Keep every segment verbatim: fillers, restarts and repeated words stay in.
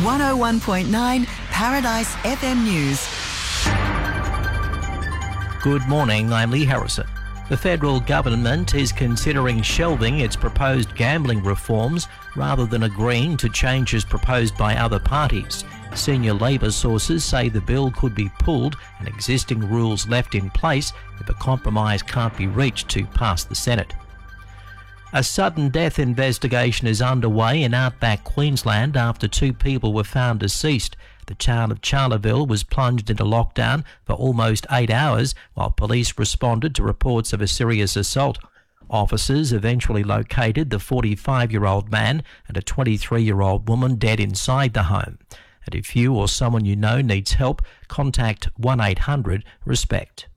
one oh one point nine Paradise F M News. Good morning, I'm Lee Harrison. The federal government is considering shelving its proposed gambling reforms rather than agreeing to changes proposed by other parties. Senior Labor sources say the bill could be pulled and existing rules left in place if a compromise can't be reached to pass the Senate. A sudden death investigation is underway in outback Queensland after two people were found deceased. The town of Charleville was plunged into lockdown for almost eight hours while police responded to reports of a serious assault. Officers eventually located the forty-five-year-old man and a twenty-three-year-old woman dead inside the home. And if you or someone you know needs help, contact one eight hundred RESPECT.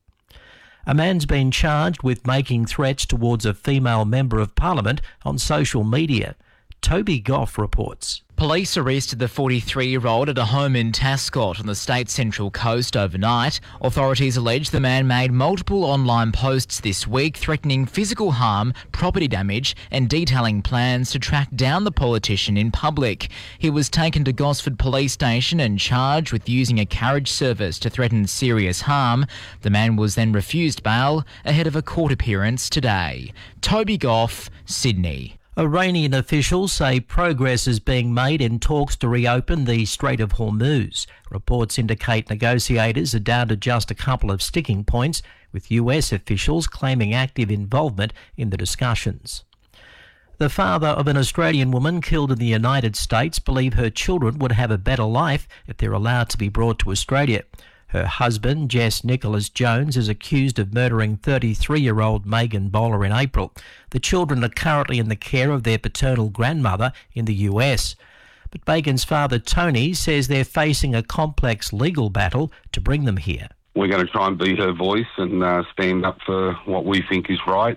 A man's been charged with making threats towards a female member of Parliament on social media. Toby Goff reports. Police arrested the forty-three-year-old at a home in Tascott on the state's central coast overnight. Authorities allege the man made multiple online posts this week threatening physical harm, property damage and detailing plans to track down the politician in public. He was taken to Gosford Police Station and charged with using a carriage service to threaten serious harm. The man was then refused bail ahead of a court appearance today. Toby Goff, Sydney. Iranian officials say progress is being made in talks to reopen the Strait of Hormuz. Reports indicate negotiators are down to just a couple of sticking points, with U S officials claiming active involvement in the discussions. The father of an Australian woman killed in the United States believes her children would have a better life if they're allowed to be brought to Australia. Her husband, Jess Nicholas Jones, is accused of murdering thirty-three-year-old Megan Bowler in April. The children are currently in the care of their paternal grandmother in the U S. But Megan's father, Tony, says they're facing a complex legal battle to bring them here. We're going to try and be her voice and uh, stand up for what we think is right.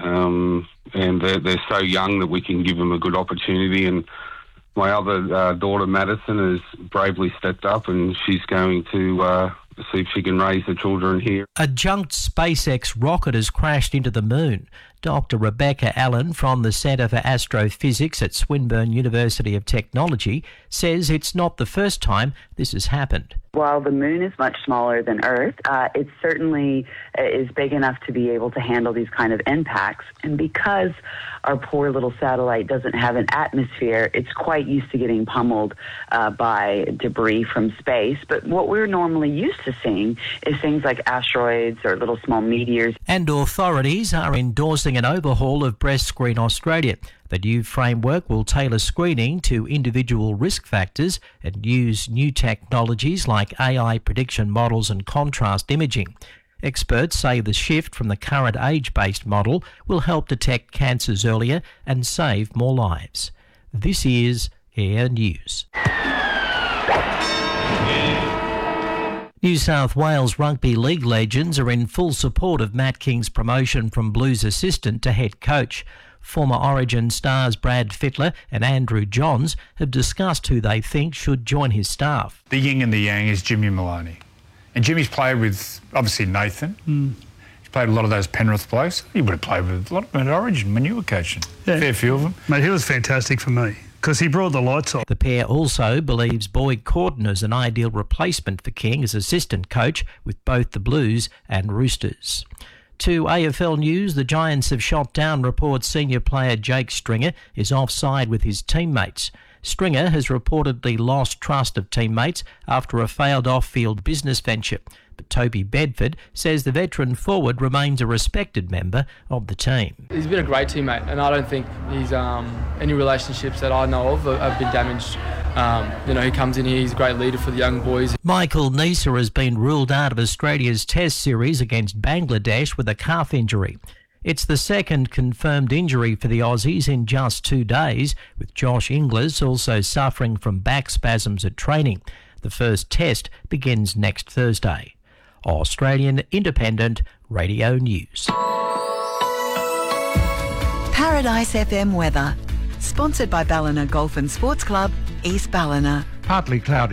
Um, and they're, they're so young that we can give them a good opportunity. And my other uh, daughter, Madison, has bravely stepped up and she's going to uh, see if she can raise the children here. A junked SpaceX rocket has crashed into the moon. Doctor Rebecca Allen from the Centre for Astrophysics at Swinburne University of Technology says it's not the first time this has happened. While the moon is much smaller than Earth, uh, it certainly is big enough to be able to handle these kind of impacts. And because our poor little satellite doesn't have an atmosphere, it's quite used to getting pummeled uh, by debris from space. But what we're normally used to seeing is things like asteroids or little small meteors. And authorities are endorsing an overhaul of Breast Screen Australia. The new framework will tailor screening to individual risk factors and use new technologies like A I prediction models and contrast imaging. Experts say the shift from the current age-based model will help detect cancers earlier and save more lives. This is Air News. New South Wales Rugby League legends are in full support of Matt King's promotion from Blues assistant to head coach. Former Origin stars Brad Fittler and Andrew Johns have discussed who they think should join his staff. The yin and the yang is Jimmy Maloney. And Jimmy's played with, obviously, Nathan. Mm. He's played a lot of those Penrith blokes. He would have played with a lot of them at Origin when you were coaching. Yeah. Fair few of them. Mate, he was fantastic for me because he brought the lights on. The pair also believes Boyd Cordon is an ideal replacement for King as assistant coach with both the Blues and Roosters. To A F L News, the Giants have shot down reports senior player Jake Stringer is offside with his teammates. Stringer has reportedly lost trust of teammates after a failed off-field business venture. But Toby Bedford says the veteran forward remains a respected member of the team. He's been a great teammate, and I don't think he's um, any relationships that I know of have been damaged. Um, you know, he comes in here, he's a great leader for the young boys. Michael Neser has been ruled out of Australia's Test series against Bangladesh with a calf injury. It's the second confirmed injury for the Aussies in just two days, with Josh Inglis also suffering from back spasms at training. The first test begins next Thursday. Australian Independent Radio News. Paradise F M weather. Sponsored by Ballina Golf and Sports Club, East Ballina. Partly cloudy.